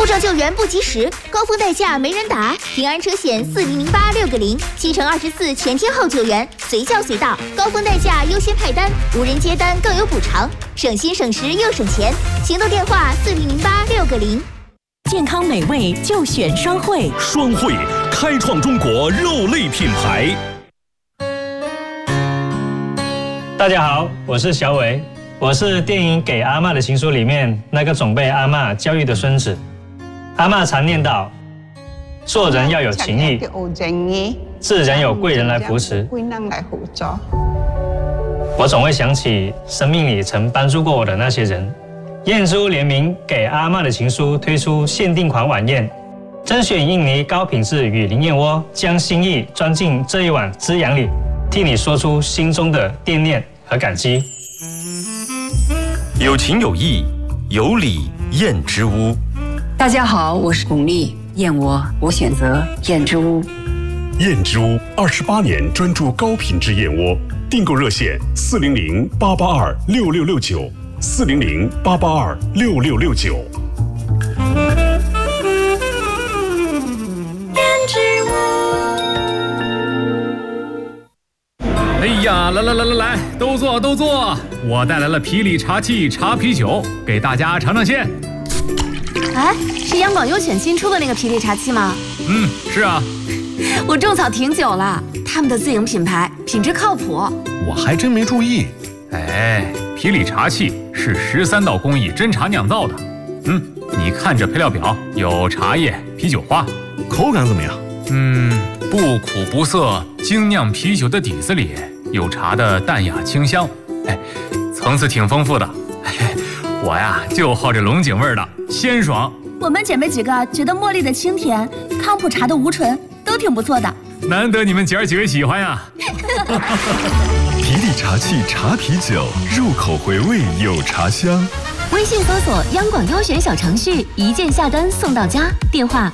路上救援不及时，高峰代驾没人打，平安车险4008 6个0，7乘24全天候救援，随叫随到，高峰代驾优先派单，无人接单更有补偿，省心省时又省钱。行动电话4008 6个0。 健康美味就选双汇， 双汇开创中国肉类品牌。 大家好，我是小伟，我是电影《给阿嬷的情书》里面那个总被阿嬷教育的孙子。阿嬷常念叨，做人要有情义，自然有贵人来扶持。我总会想起生命里曾帮助过我的那些人。燕珠联名《给阿嬷的情书》推出限定款晚宴，甄选印尼高品质雨林燕窝，将心意装进这一碗滋养里，替你说出心中的惦念和感激。 有情有义，有礼燕之屋。 大家好，我是巩俐，燕窝我选择燕之屋。 燕之屋28年专注高品质燕窝，订购热线400-882-6669，400-882-6669。 哎呀，来，都坐！我带来了皮里茶气茶啤酒，给大家尝尝鲜。 哎，是央广优选新出的那个皮里茶气吗？ 是啊。 我种草挺久了，他们的自营品牌，品质靠谱。 我还真没注意。 哎，皮里茶气是13道工艺真茶酿造的。你看这配料表，有茶叶、啤酒花， 口感怎么样？ 不苦不涩，精酿啤酒的底子里有茶的淡雅清香，层次挺丰富的。我呀就好这龙井味的，鲜爽。 我们姐妹几个觉得茉莉的清甜，康普茶的无醇都挺不错的。 难得你们姐儿几位喜欢呀！ 皮里茶气茶啤酒，入口回味有茶香。 微信搜索央广优选小程序，一键下单送到家。电话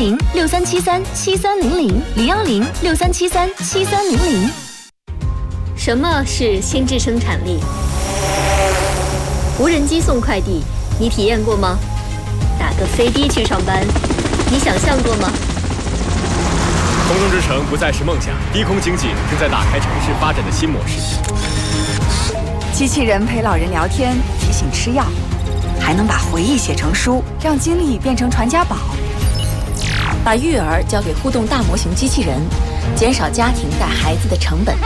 010-6373-7300，010-6373-7300。 什么是心智生产力？无人机送快递，你体验过吗？打个飞的去上班，你想象过吗？ 空中之城不再是梦想，低空经济正在打开城市发展的新模式。 机器人陪老人聊天，提醒吃药，还能把回忆写成书，让经历变成传家宝。 把育儿交给互动大模型机器人，减少家庭带孩子的成本。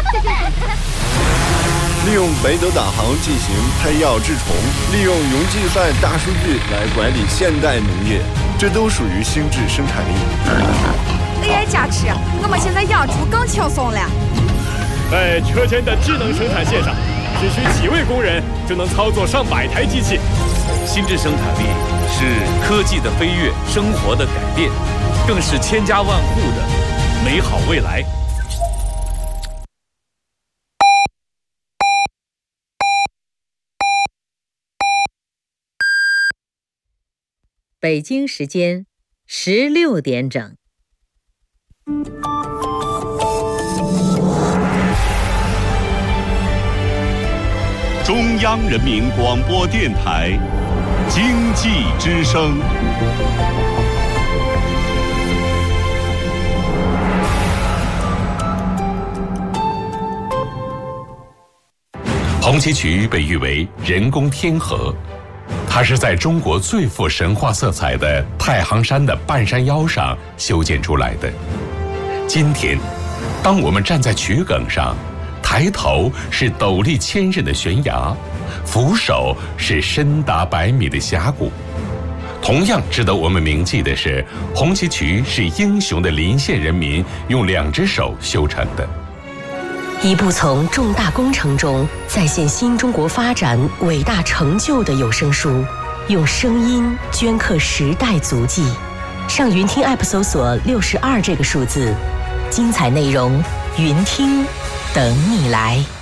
利用北斗导航进行配药治虫，利用云计算大数据来管理现代农业，这都属于心智生产力。 AI 加持，我们现在养猪更轻松了。 在车间的智能生产线上，只需几位工人就能操作上百台机器。 心智生产力是科技的飞跃，生活的改变，更是千家万户的美好未来。 北京时间16点整。 中央人民广播电台经济之声。红旗渠被誉为人工天河，它是在中国最富神话色彩的太行山的半山腰上修建出来的。今天，当我们站在渠埂上，抬头是陡立千仞的悬崖，俯首是深达100米的峡谷。同样值得我们铭记的是，红旗渠是英雄的临县人民用2只手修成的。 一部从重大工程中再现新中国发展伟大成就的有声书，用声音镌刻时代足迹。上云听 App 搜索62这个数字，精彩内容云听等你来。